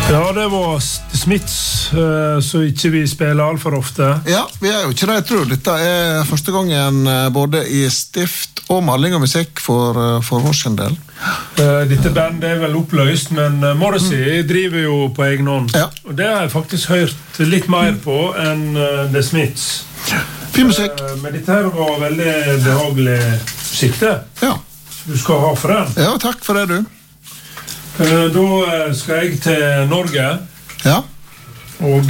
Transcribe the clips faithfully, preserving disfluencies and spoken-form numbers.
Ja, det var The Smiths, så ikke vi spiller alt for ofte. Ja, vi er jo ikke det, jeg tror. Dette er første gangen både i stift og maling og musikk for, for vår sin del. Dette bandet er vel oppløst, men Morrissey mm. driver jo på egen hånd. Ja. Og det har jeg faktisk hørt litt mer på enn The Smiths. Fin musikk. Men dette her var veldig behagelig musikk, det. Ja. Du skal ha for den. Ja, takk for det, du. Da skal jeg til Norge. Ja. Og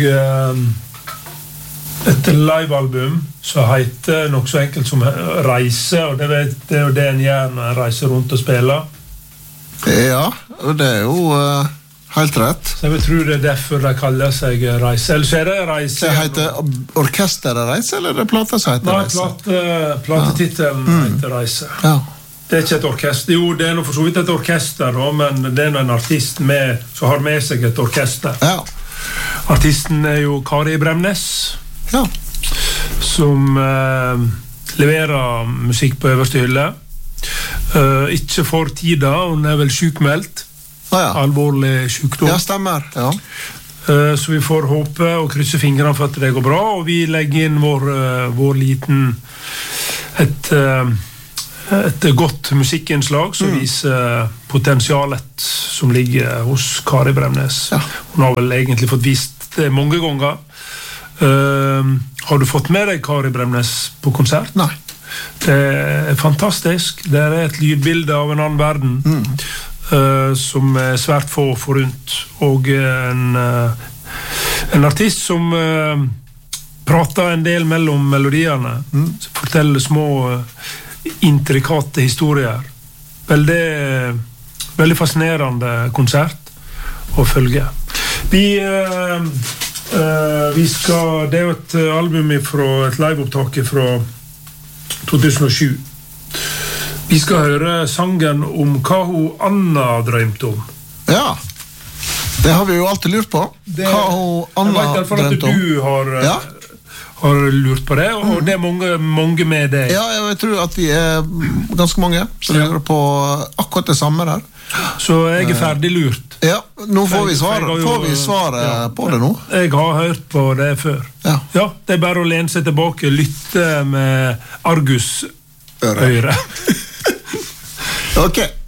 et livealbum som heter noe så enkelt som Reise, og det, vet, det er jo det en gjør når en reiser rundt og spiller. Ja, og det er jo uh, helt rett. Så jeg vil tro det er derfor de kaller seg Reise. Eller så er det Reise. Det heter orkesteret Reise, eller er det plata som heter Reise? Nei, plate, platetitelen ja. heter Reise. Ja. Det er ikke et orkester. Jo, det er noe for så vidt et orkester, da, men det er en artist med, som har med seg et orkester. Ja. Artisten er jo Kari Bremnes, ja. som eh, leverer musikk på øverste hylle. Eh, ikke for tida, hun er vel sykmeldt. Ah, ja. Alvorlig sykdom. Ja, stemmer. Ja. Eh, så vi får håpe og krysse fingrene for at det går bra, og vi legger inn vår, uh, vår liten et... Uh, et godt musikkinnslag som mm. viser potensialet som ligger hos Kari Bremnes. Ja. Hun har vel egentlig fått vist det mange ganger. Uh, har du fått med deg Kari Bremnes på konsert? Nei. Det er fantastisk. Det er et lydbilde av en annen verden mm. uh, som er svært få forunt. Og en, uh, en artist som uh, prater en del mellom melodiene, mm. som forteller små uh, intrikate historier. Veldig, veldig fascinerende konsert å følge. Vi, uh, uh, vi skal, det er jo et album fra et liveopptak fra to tusen og sju. Vi skal høre sangen om hva hun Anna drømte om. Ja, det har vi jo alltid lurt på. Det, hva hun Anna drømte om. Jeg vet i hvert fall at du har... Ja. har lurt på det, og mm. det er mange, mange med deg. Ja, jeg tror at vi er ganske mange som lurer på akkurat det samme der. Så jeg er ferdig lurt. Ja, nå får vi svare, får vi svare ja, på det nå. Jeg har hørt på det før. Ja. Ja, det er bare å lene seg tilbake, lytte med Argus-øre. Ok.